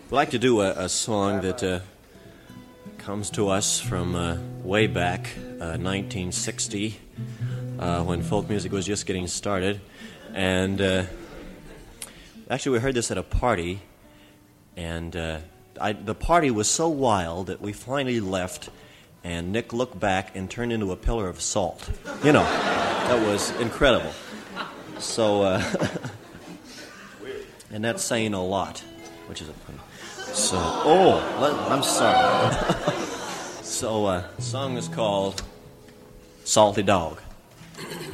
We like to do a song that comes to us from way back, 1960, when folk music was just getting started. And actually, we heard this at a party, and the party was so wild that we finally left, and Nick looked back and turned into a pillar of salt. You know, that was incredible. So, and that's saying a lot, which is a pun. So, I'm sorry. So, the song is called Salty Dog.